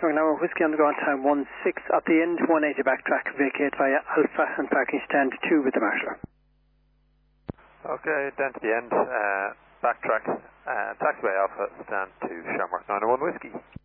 So now Whiskey on the ground time 1-6 at the end, 180 backtrack, vacate via Alpha and parking stand 2 with the marshal. Okay, down to the end, backtrack, taxiway Alpha, stand 2, Shamrock 901 Whiskey.